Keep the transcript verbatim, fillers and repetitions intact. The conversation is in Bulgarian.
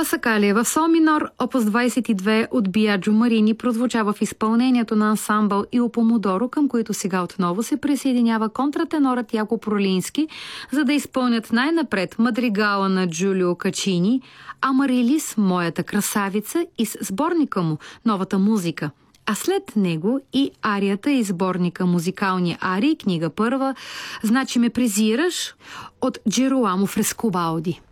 Пасакалия в сол минор, опус двадесет и две от Биаджо Марини, прозвучава в изпълнението на ансамбъл Ио Помодоро, към които сега отново се присъединява контратенорът Яко Пролински, за да изпълнят най-напред мадригала на Джулио Качини, Амарилис, моята красавица, и с сборника му «Новата музика». А след него и арията и сборника музикални арии, книга първа, «Значи ме презираш» от Джероамо Фрескобалди.